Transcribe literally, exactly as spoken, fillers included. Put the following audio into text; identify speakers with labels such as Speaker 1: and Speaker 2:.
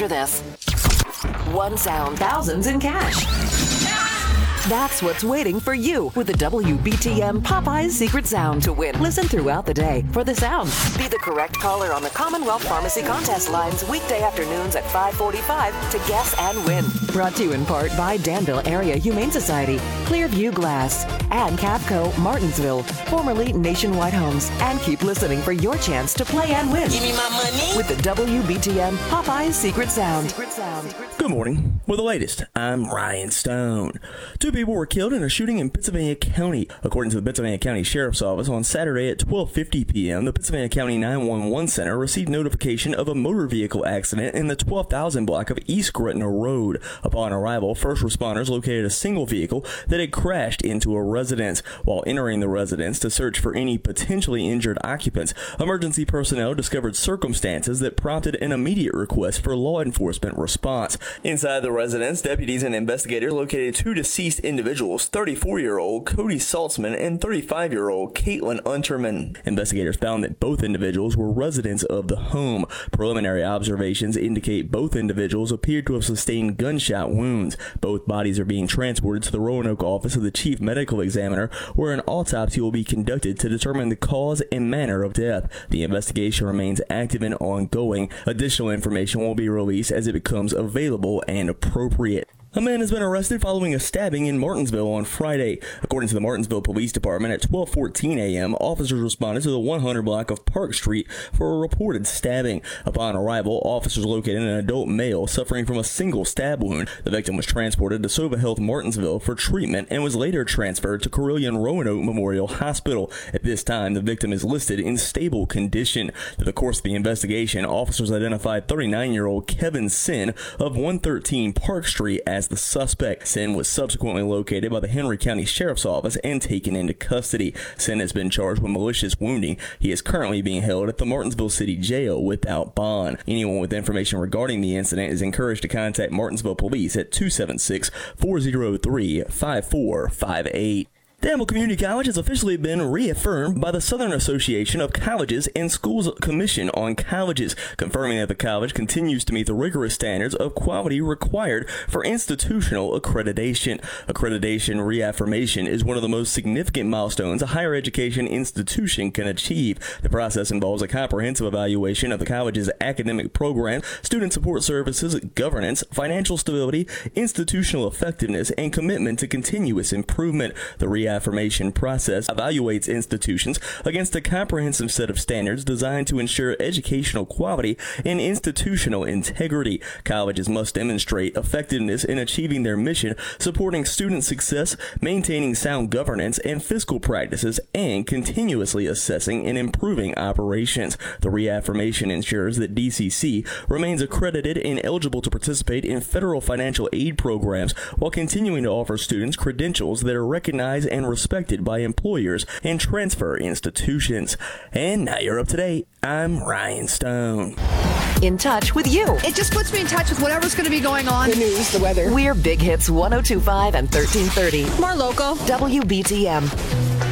Speaker 1: this. One sound, thousands in cash. That's what's waiting for you with the W B T M Popeyes Secret Sound to win. Listen throughout the day for the sound. Be the correct caller on the Commonwealth Pharmacy contest lines weekday afternoons at five forty-five to guess and win. Brought to you in part by Danville Area Humane Society, Clearview Glass, and Cavco Martinsville, formerly Nationwide Homes. And keep listening for your chance to play and win.
Speaker 2: Give me my money
Speaker 1: with the W B T M Popeyes Secret Sound. Secret Sound.
Speaker 3: Good morning. With the latest, I'm Ryan Stone. Two people were killed in a shooting in Pittsylvania County. According to the Pittsylvania County Sheriff's Office, on Saturday at twelve fifty p.m., the Pittsylvania County nine one one Center received notification of a motor vehicle accident in the twelve thousand block of East Gretna Road. Upon arrival, first responders located a single vehicle that had crashed into a residence. While entering the residence to search for any potentially injured occupants, emergency personnel discovered circumstances that prompted an immediate request for law enforcement response. Inside the residence, deputies and investigators located two deceased individuals, thirty-four-year-old Cody Saltzman and thirty-five-year-old Caitlin Unterman. Investigators found that both individuals were residents of the home. Preliminary observations indicate both individuals appeared to have sustained gunshot wounds. Both bodies are being transported to the Roanoke office of the chief medical examiner, where an autopsy will be conducted to determine the cause and manner of death. The investigation remains active and ongoing. Additional information will be released as it becomes available and appropriate. A man has been arrested following a stabbing in Martinsville on Friday. According to the Martinsville Police Department, at twelve fourteen a.m., officers responded to the one hundred block of Park Street for a reported stabbing. Upon arrival, officers located an adult male suffering from a single stab wound. The victim was transported to Sova Health Martinsville for treatment and was later transferred to Carilion Roanoke Memorial Hospital. At this time, the victim is listed in stable condition. Through the course of the investigation, officers identified thirty-nine-year-old Kevin Sin of one thirteen Park Street as the suspect. Sin was subsequently located by the Henry County Sheriff's Office and taken into custody. Sin has been charged with malicious wounding. He is currently being held at the Martinsville City Jail without bond. Anyone with information regarding the incident is encouraged to contact Martinsville Police at two seven six, four oh three, five four five eight. Danville Community College has officially been reaffirmed by the Southern Association of Colleges and Schools Commission on Colleges, confirming that the college continues to meet the rigorous standards of quality required for institutional accreditation. Accreditation reaffirmation is one of the most significant milestones a higher education institution can achieve. The process involves a comprehensive evaluation of the college's academic programs, student support services, governance, financial stability, institutional effectiveness, and commitment to continuous improvement. The reaffirmation Affirmation process evaluates institutions against a comprehensive set of standards designed to ensure educational quality and institutional integrity. Colleges must demonstrate effectiveness in achieving their mission, supporting student success, maintaining sound governance and fiscal practices, and continuously assessing and improving operations. The reaffirmation ensures that D C C remains accredited and eligible to participate in federal financial aid programs while continuing to offer students credentials that are recognized and respected by employers and transfer institutions. And now you're up to date. I'm Ryan Stone.
Speaker 1: In touch with you.
Speaker 4: It just puts me in touch with whatever's going to be going on.
Speaker 1: The news, the weather. We're Big Hits one oh two point five and thirteen thirty.
Speaker 4: More local.
Speaker 1: W B T M.